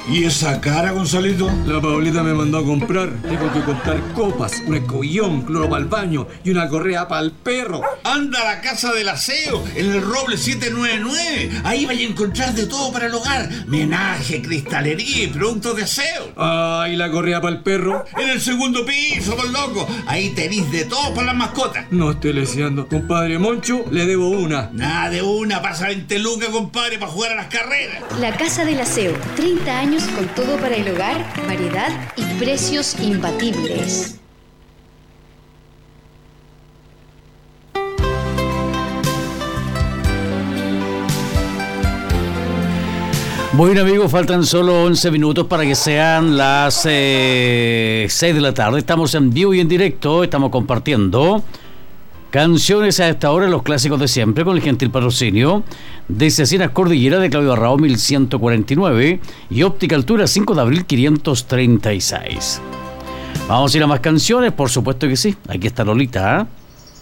¿Y esa cara, Gonzalito? La Paulita me mandó a comprar. Tengo que comprar copas, un escobillón, cloro para el baño y una correa para el perro. Anda a la Casa del Aseo, en el Roble 799. Ahí vais a encontrar de todo para el hogar. Menaje, cristalería y productos de aseo. ¿Y la correa para el perro? En el segundo piso, por loco. Ahí tenéis de todo para las mascotas. No estoy leseando. Compadre Moncho, le debo una. Nada de una, pasa 20 lucas, compadre, para jugar a las carreras. La Casa del Aseo, 30 años con todo para el hogar, variedad y precios imbatibles. Bueno, amigos, faltan solo 11 minutos para que sean las 6 de la tarde. Estamos en vivo y en directo, estamos compartiendo canciones a esta hora, los clásicos de siempre, con el gentil patrocinio de Cecinas Cordillera de Claudio Arrao 1149 y Óptica Altura 5 de abril 536. Vamos a ir a más canciones, por supuesto que sí. Aquí está Lolita, ¿eh?